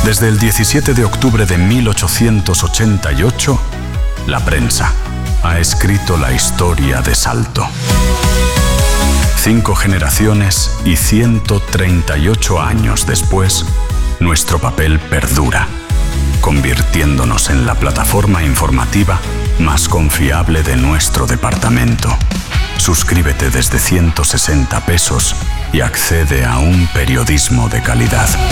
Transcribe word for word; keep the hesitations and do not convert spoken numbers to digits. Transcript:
Desde el diecisiete de octubre de mil ochocientos ochenta y ocho, la prensa ha escrito la historia de Salto. Cinco generaciones y ciento treinta y ocho años después, nuestro papel perdura, convirtiéndonos en la plataforma informativa más confiable de nuestro departamento. Suscríbete desde ciento sesenta pesos y accede a un periodismo de calidad.